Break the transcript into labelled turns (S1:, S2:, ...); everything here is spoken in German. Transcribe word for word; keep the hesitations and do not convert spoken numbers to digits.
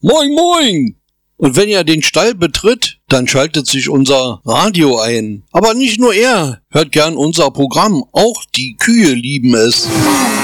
S1: Moin, moin! Und wenn er den Stall betritt, dann schaltet sich unser Radio ein. Aber nicht nur er hört gern unser Programm, auch die Kühe lieben es.